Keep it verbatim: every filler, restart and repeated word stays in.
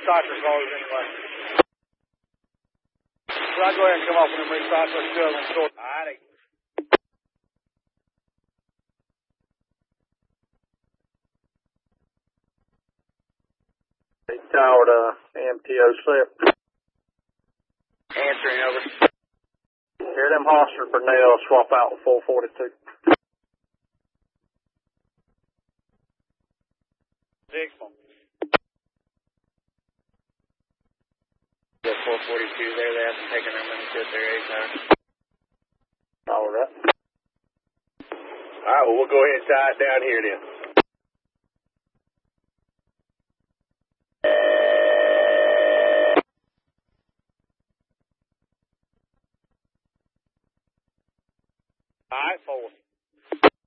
recycler cars anyway. So I go ahead and come off with them recyclers, fill them, store. Alrighty. Tower to M T O seven. Answering over. Hear them Hoster for nail, swap out with four forty-two. Dixon. The four forty-two there, they haven't taken their minutes yet there anytime. Alright. Alright, well, we'll go ahead and tie it down here then. Alright, forward.